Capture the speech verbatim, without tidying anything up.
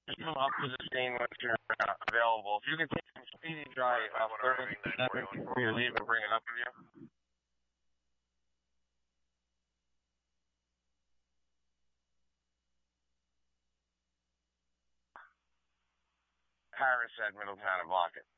Just come up to the scene once you're uh, available. If you can take some speedy dry about thirty seconds before you leave and bring it up with you. Harris said Middletown and block it.